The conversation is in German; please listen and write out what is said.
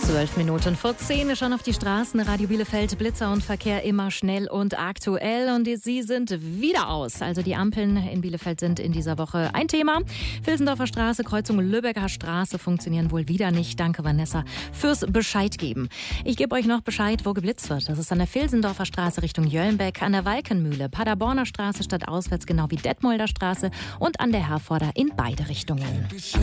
12 Minuten vor 10 schon auf die Straßen. Radio Bielefeld, Blitzer und Verkehr immer schnell und aktuell. Und sie sind wieder aus. Also die Ampeln in Bielefeld sind in dieser Woche ein Thema. Vilsendorfer Straße, Kreuzung Lübecker Straße funktionieren wohl wieder nicht. Danke, Vanessa, fürs Bescheid geben. Ich gebe euch noch Bescheid, wo geblitzt wird. Das ist an der Vilsendorfer Straße Richtung Jöllenbeck, an der Walkenmühle, Paderborner Straße stadtauswärts, genau wie Detmolder Straße und an der Herforder in beide Richtungen.